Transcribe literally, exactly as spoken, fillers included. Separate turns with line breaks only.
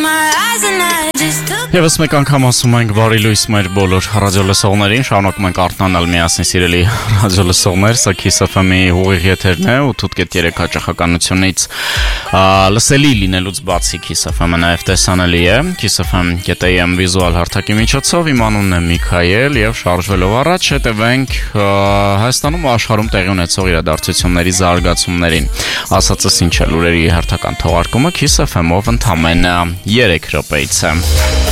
Եվս մեկ անգամ ասում ենք բարի լույս մեր բոլոր ռադիոլսողներին, շարունակում ենք արթնանալ միասին սիրելի ռադիոլսողներ, սա Kiss F M-ի ուղիղ եթերն է, ութ կետ երեք հաճախականությունից լսելի լինելուց բացի Kiss F M-ը նաև տեսանելի է, Kiss F M կետ A M վիզուալ հարթակի միջոցով, իմ անունն է Միքայել եւ շարժվելով առաջ հետևենք Հայաստանում ու աշխարհում տեղի ունեցող իրադարձությունների զարգացումներին, ասածս ինչ է լուրերի հերթական թողարկումը Kiss F M-ով ընդամենը երեք րոպեից է։